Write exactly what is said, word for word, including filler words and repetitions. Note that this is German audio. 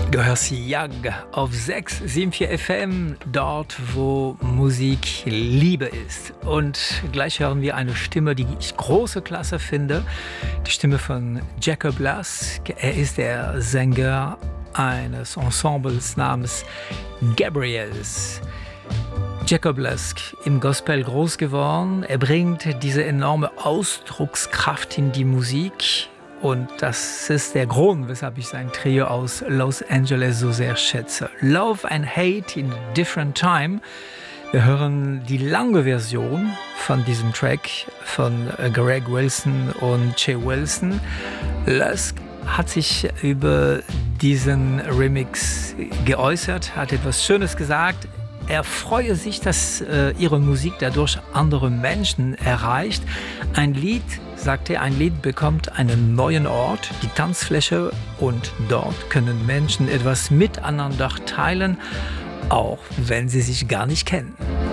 Du hörst Jag auf sechs Komma vier F M, dort wo Musik Liebe ist. Und gleich hören wir eine Stimme, die ich große Klasse finde. Die Stimme von Jacob Lusk. Er ist der Sänger eines Ensembles namens Gabriels. Jacob Lusk, im Gospel groß geworden. Er bringt diese enorme Ausdruckskraft in die Musik. Und das ist der Grund, weshalb ich sein Trio aus Los Angeles so sehr schätze. Love and Hate in a Different Time. Wir hören die lange Version von diesem Track von Greg Wilson und Jay Wilson. Lusk hat sich über diesen Remix geäußert, hat etwas Schönes gesagt. Er freue sich, dass äh, ihre Musik dadurch andere Menschen erreicht. Ein Lied, sagt er, ein Lied bekommt einen neuen Ort, die Tanzfläche, und dort können Menschen etwas miteinander teilen, auch wenn sie sich gar nicht kennen.